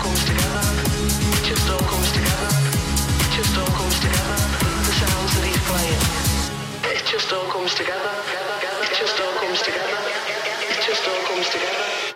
comes together. It just all comes together. It just all comes together. The sounds that he's playing. It just all comes together. It just all comes together. It just all comes together.